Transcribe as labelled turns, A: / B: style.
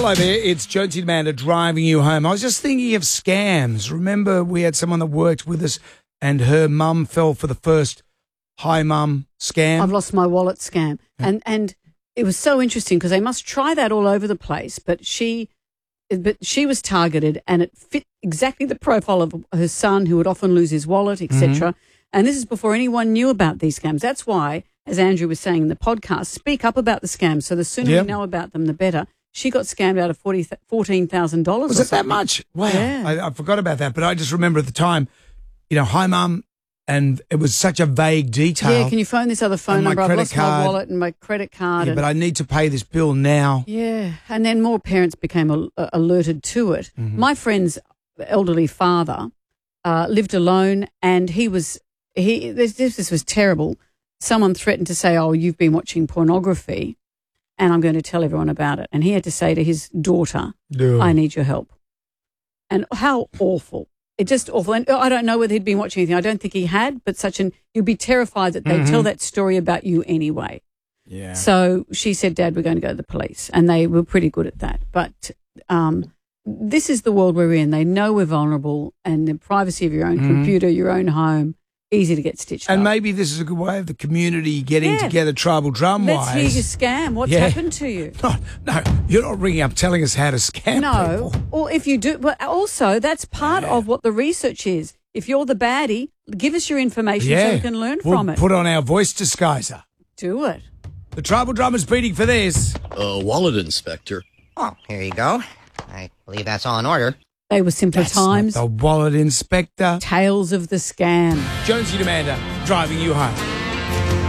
A: Hello there, it's Jonesy and Amanda driving you home. I was just thinking of scams. Remember we had someone that worked with us and her mum fell for the first hi mum scam?
B: I've lost my wallet scam. Yeah. And it was so interesting because they must try that all over the place, but she was targeted and it fit exactly the profile of her son who would often lose his wallet, etc. Mm-hmm. And this is before anyone knew about these scams. That's why, as Andrew was saying in the podcast, speak up about the scams. So the sooner we know about them, the better. She got scammed out of $14,000.
A: Was it that much? Wow. Yeah. I forgot about that, but I just remember at the time, hi, Mum, and it was such a vague detail.
B: Yeah, can you phone this other phone number? I've lost my wallet and my credit card.
A: Yeah, but I need to pay this bill now.
B: Yeah, and then more parents became alerted to it. Mm-hmm. My friend's elderly father lived alone, and this was terrible. Someone threatened to say, "Oh, you've been watching pornography, and I'm going to tell everyone about it." And he had to say to his daughter, "I need your help." And how awful. It's just awful. And I don't know whether he'd been watching anything. I don't think he had, but you'd be terrified that they'd tell that story about you anyway.
A: Yeah.
B: So she said, "Dad, we're going to go to the police." And they were pretty good at that. But this is the world we're in. They know we're vulnerable, and the privacy of your own computer, your own home, easy to get stitched up.
A: And maybe this is a good way of the community getting together tribal drum-wise.
B: Let's hear your scam. What's happened to you?
A: No, you're not ringing up telling us how to scam people.
B: Or if you do, but also that's part of what the research is. If you're the baddie, give us your information so we can learn from it.
A: Put on our voice disguiser.
B: Do it.
A: The tribal drum is beating for this.
C: Wallet inspector.
D: Oh, here you go. I believe that's all in order.
B: They were simpler times.
A: Not the wallet inspector.
B: Tales of the scam.
A: Jonesy and Amanda driving you home.